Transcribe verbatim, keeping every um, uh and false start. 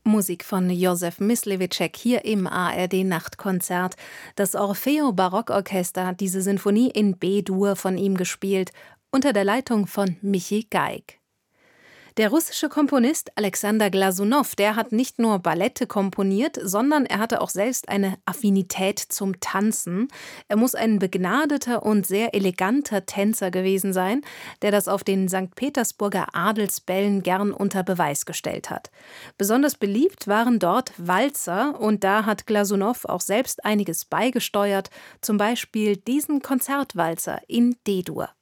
Musik von Josef Myslewitschek hier im A R D-Nachtkonzert. Das Orfeo Barockorchester hat diese Sinfonie in B-Dur von ihm gespielt, unter der Leitung von Michi Geig. Der russische Komponist Alexander Glasunow, der hat nicht nur Ballette komponiert, sondern er hatte auch selbst eine Affinität zum Tanzen. Er muss ein begnadeter und sehr eleganter Tänzer gewesen sein, der das auf den Sankt Petersburger Adelsbällen gern unter Beweis gestellt hat. Besonders beliebt waren dort Walzer und da hat Glasunow auch selbst einiges beigesteuert, zum Beispiel diesen Konzertwalzer in D-Dur.